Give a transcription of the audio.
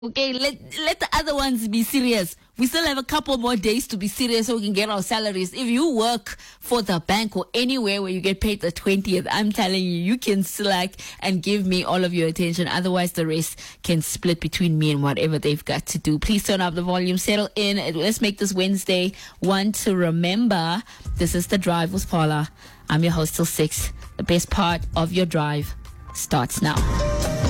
Okay, let the other ones be serious. We still have a couple more days to be serious so we can get our salaries. If you work for the bank or anywhere where you get paid the 20th, I'm telling you, you can slack and give me all of your attention. Otherwise, the rest can split between me and whatever they've got to do. Please turn up the volume, settle in. Let's make this Wednesday one to remember. This is The Drive with Paula. I'm your host till 6. The best part of your drive starts now.